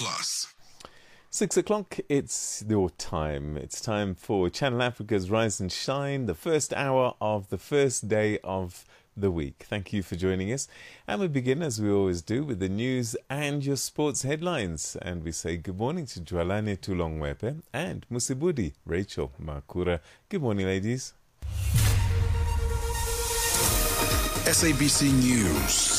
Plus. 6 o'clock, it's your time. It's time for Channel Africa's Rise and Shine, the first hour of the first day of the week. Thank you for joining us. And we begin, as we always do, with the news and your sports headlines. And we say good morning to Jwalane Tulongwepe and Musibudi Rachel Makura. Good morning, ladies. SABC News.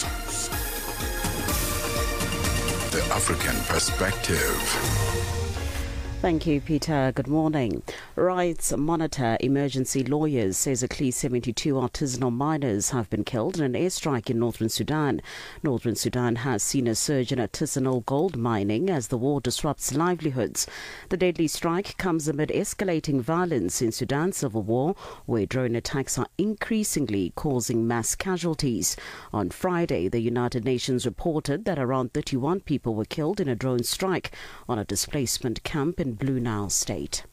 The African Perspective. Thank you, Peter. Good morning. Rights Monitor Emergency Lawyers says at least 72 artisanal miners have been killed in an airstrike in northern Sudan. Northern Sudan has seen a surge in artisanal gold mining as the war disrupts livelihoods. The deadly strike comes amid escalating violence in Sudan's civil war, where drone attacks are increasingly causing mass casualties. On Friday, the United Nations reported that around 31 people were killed in a drone strike on a displacement camp in Blue Nile State.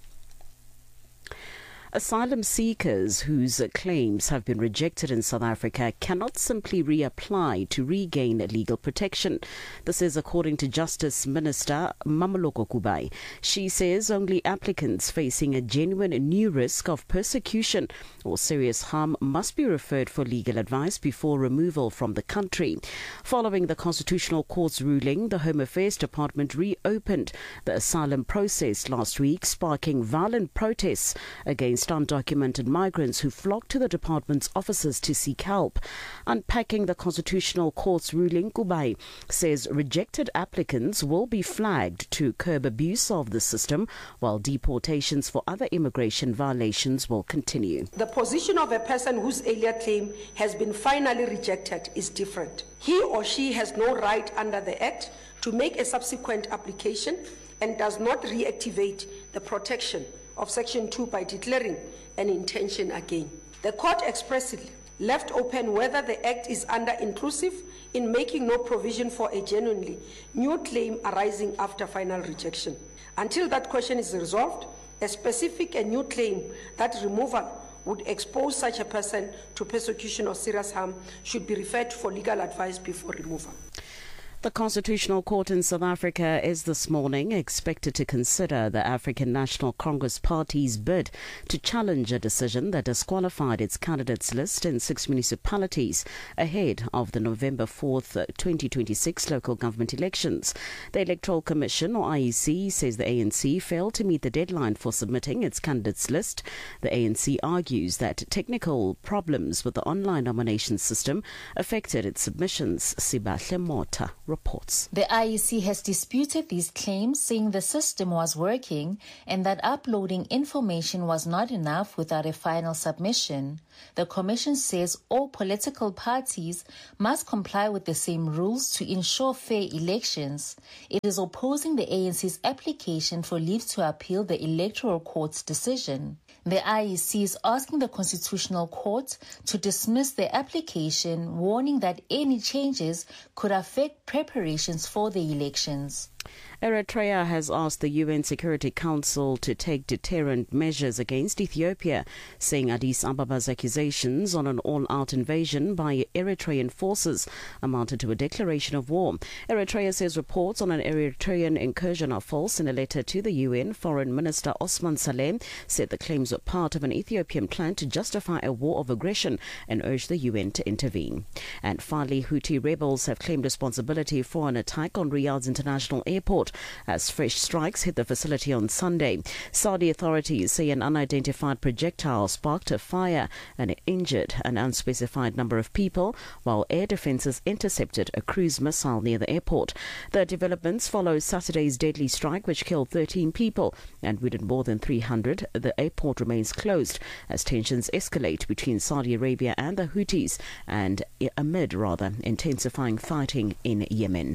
Asylum seekers whose claims have been rejected in South Africa cannot simply reapply to regain legal protection. This is according to Justice Minister Mamoloko Kubai. She says only applicants facing a genuine new risk of persecution or serious harm must be referred for legal advice before removal from the country. Following the Constitutional Court's ruling, the Home Affairs Department reopened the asylum process last week, sparking violent protests against undocumented migrants who flocked to the department's offices to seek help. Unpacking the Constitutional Court's ruling, Kubai says rejected applicants will be flagged to curb abuse of the system, while deportations for other immigration violations will continue. The position of a person whose earlier claim has been finally rejected is different. He or she has no right under the Act to make a subsequent application and does not reactivate the protection of Section 2 by declaring an intention again. The court expressly left open whether the Act is under-inclusive in making no provision for a genuinely new claim arising after final rejection. Until that question is resolved, a specific and new claim that removal would expose such a person to persecution or serious harm should be referred for legal advice before removal. The Constitutional Court in South Africa is this morning expected to consider the African National Congress Party's bid to challenge a decision that disqualified its candidates list in 6 municipalities ahead of the November 4th, 2026 local government elections. The Electoral Commission, or IEC, says the ANC failed to meet the deadline for submitting its candidates list. The ANC argues that technical problems with the online nomination system affected its submissions. Sibahle Mota reports. The IEC has disputed these claims, saying the system was working and that uploading information was not enough without a final submission. The Commission says all political parties must comply with the same rules to ensure fair elections. It is opposing the ANC's application for leave to appeal the Electoral Court's decision. The IEC is asking the Constitutional Court to dismiss the application, warning that any changes could affect preparations for the elections. Eritrea has asked the UN Security Council to take deterrent measures against Ethiopia, saying Addis Ababa's accusations on an all-out invasion by Eritrean forces amounted to a declaration of war. Eritrea says reports on an Eritrean incursion are false. In a letter to the UN, Foreign Minister Osman Saleh said the claims were part of an Ethiopian plan to justify a war of aggression and urged the UN to intervene. And finally, Houthi rebels have claimed responsibility for an attack on Riyadh's international airport as fresh strikes hit the facility on Sunday. Saudi authorities say an unidentified projectile sparked a fire and it injured an unspecified number of people, while air defenses intercepted a cruise missile near the airport. The developments follow Saturday's deadly strike, which killed 13 people and wounded more than 300. The airport remains closed as tensions escalate between Saudi Arabia and the Houthis and amid intensifying fighting in Yemen.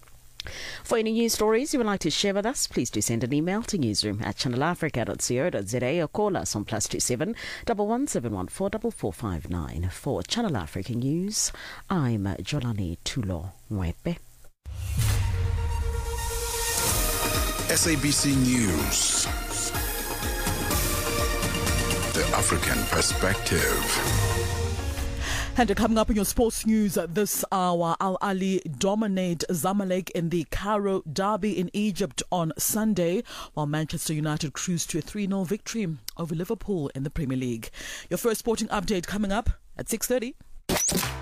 For any news stories you would like to share with us, please do send an email to newsroom@channelafrica.co.za or call us on +27 11714 4459. For Channel Africa News, I'm Jolani Tulongwepe. SABC News. The African Perspective. And coming up in your sports news this hour, Al Ahly dominate Zamalek in the Cairo derby in Egypt on Sunday, while Manchester United cruised to a 3-0 victory over Liverpool in the Premier League. Your first sporting update coming up at 6:30.